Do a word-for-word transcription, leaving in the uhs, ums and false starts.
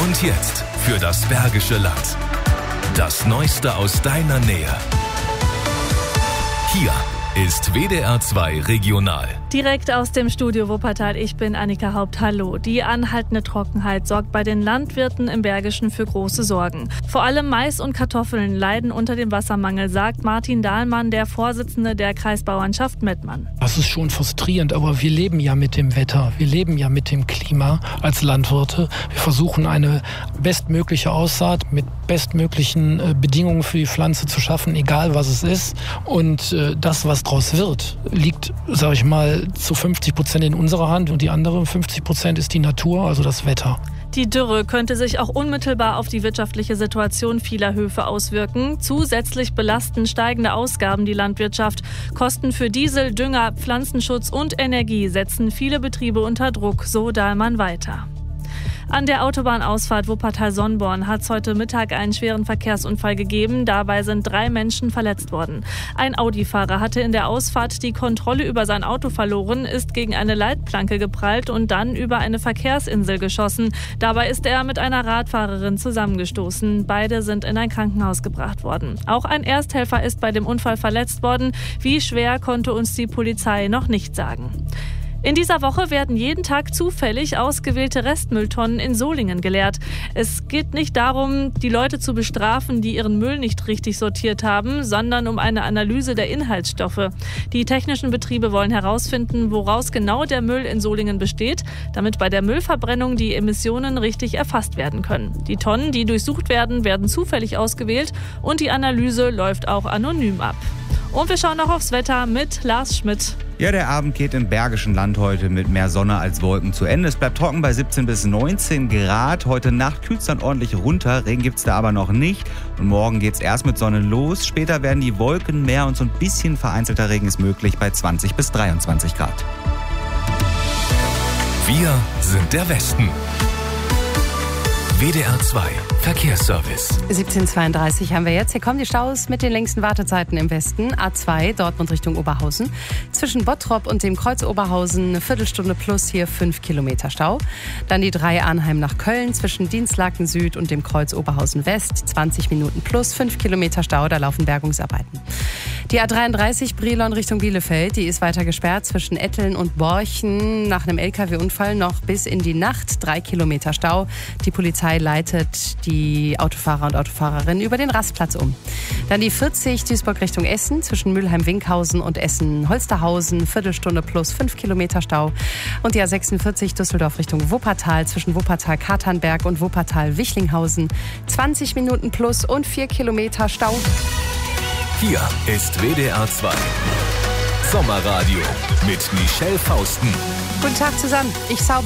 Und jetzt für das Bergische Land. Das Neueste aus deiner Nähe. Hier ist W D R zwei Regional. Direkt aus dem Studio Wuppertal, ich bin Annika Haupt. Hallo. Die anhaltende Trockenheit sorgt bei den Landwirten im Bergischen für große Sorgen. Vor allem Mais und Kartoffeln leiden unter dem Wassermangel, sagt Martin Dahlmann, der Vorsitzende der Kreisbauernschaft Mettmann. Das ist schon frustrierend, aber wir leben ja mit dem Wetter, wir leben ja mit dem Klima als Landwirte. Wir versuchen eine bestmögliche Aussaat mit bestmöglichen Bedingungen für die Pflanze zu schaffen, egal was es ist. Und das, was draus wird, liegt, sage ich mal, zu fünfzig Prozent in unserer Hand und die anderen fünfzig Prozent ist die Natur, also das Wetter. Die Dürre könnte sich auch unmittelbar auf die wirtschaftliche Situation vieler Höfe auswirken. Zusätzlich belasten steigende Ausgaben die Landwirtschaft. Kosten für Diesel, Dünger, Pflanzenschutz und Energie setzen viele Betriebe unter Druck, so Dahlmann weiter. An der Autobahnausfahrt Wuppertal-Sonnborn hat es heute Mittag einen schweren Verkehrsunfall gegeben. Dabei sind drei Menschen verletzt worden. Ein Audi-Fahrer hatte in der Ausfahrt die Kontrolle über sein Auto verloren, ist gegen eine Leitplanke geprallt und dann über eine Verkehrsinsel geschossen. Dabei ist er mit einer Radfahrerin zusammengestoßen. Beide sind in ein Krankenhaus gebracht worden. Auch ein Ersthelfer ist bei dem Unfall verletzt worden. Wie schwer, konnte uns die Polizei noch nicht sagen. In dieser Woche werden jeden Tag zufällig ausgewählte Restmülltonnen in Solingen geleert. Es geht nicht darum, die Leute zu bestrafen, die ihren Müll nicht richtig sortiert haben, sondern um eine Analyse der Inhaltsstoffe. Die technischen Betriebe wollen herausfinden, woraus genau der Müll in Solingen besteht, damit bei der Müllverbrennung die Emissionen richtig erfasst werden können. Die Tonnen, die durchsucht werden, werden zufällig ausgewählt und die Analyse läuft auch anonym ab. Und wir schauen noch aufs Wetter mit Lars Schmidt. Ja, der Abend geht im Bergischen Land heute mit mehr Sonne als Wolken zu Ende. Es bleibt trocken bei siebzehn bis neunzehn Grad. Heute Nacht kühlt es dann ordentlich runter. Regen gibt es da aber noch nicht. Und morgen geht es erst mit Sonne los. Später werden die Wolken mehr und so ein bisschen vereinzelter Regen ist möglich bei zwanzig bis dreiundzwanzig Grad. Wir sind der Westen. W D R zwei Verkehrsservice. siebzehn Uhr zweiunddreißig haben wir jetzt. Hier kommen die Staus mit den längsten Wartezeiten im Westen. A zwei, Dortmund Richtung Oberhausen. Zwischen Bottrop und dem Kreuz Oberhausen eine Viertelstunde plus, hier fünf Kilometer Stau. Dann die drei Arnheim nach Köln zwischen Dienstlaken Süd und dem Kreuz Oberhausen West. zwanzig Minuten plus, fünf Kilometer Stau, da laufen Bergungsarbeiten. Die A dreiunddreißig Brilon Richtung Bielefeld, die ist weiter gesperrt zwischen Etteln und Borchen. Nach einem L K W-Unfall noch bis in die Nacht, drei Kilometer Stau. Die Polizei leitet die Autofahrer und Autofahrerinnen über den Rastplatz um. Dann die vierzig Duisburg Richtung Essen zwischen Mülheim-Winkhausen und Essen-Holsterhausen, Viertelstunde plus, fünf Kilometer Stau. Und die A sechsundvierzig Düsseldorf Richtung Wuppertal zwischen Wuppertal-Katernberg und Wuppertal-Wichlinghausen, zwanzig Minuten plus und vier Kilometer Stau. Hier ist W D R zwei Sommerradio mit Michelle Fausten. Guten Tag zusammen. Ich zauber